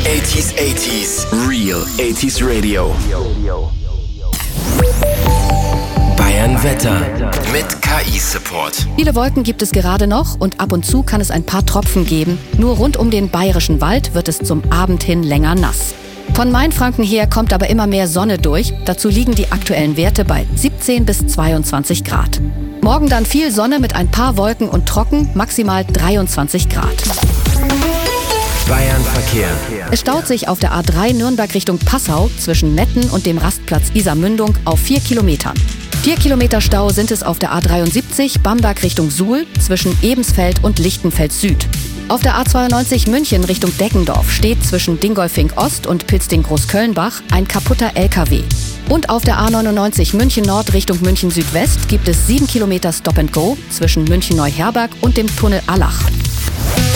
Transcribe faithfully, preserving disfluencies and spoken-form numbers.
achtziger achtziger, Real achtziger Radio. Bayern Wetter mit K I-Support. Viele Wolken gibt es gerade noch und ab und zu kann es ein paar Tropfen geben. Nur rund um den Bayerischen Wald wird es zum Abend hin länger nass. Von Mainfranken her kommt aber immer mehr Sonne durch. Dazu liegen die aktuellen Werte bei siebzehn bis zweiundzwanzig Grad. Morgen dann viel Sonne mit ein paar Wolken und trocken, maximal dreiundzwanzig Grad. Bayern Verkehr. Es staut sich auf der A drei Nürnberg Richtung Passau zwischen Metten und dem Rastplatz Isarmündung auf vier Kilometern. Vier Kilometer Stau sind es auf der A dreiundsiebzig Bamberg Richtung Suhl zwischen Ebensfeld und Lichtenfeld Süd. Auf der A zweiundneunzig München Richtung Deckendorf steht zwischen Dingolfing Ost und Pilzding-Großkölnbach ein kaputter L K W. Und auf der A neunundneunzig München Nord Richtung München Südwest gibt es sieben Kilometer Stop and Go zwischen München Neuherberg und dem Tunnel Allach.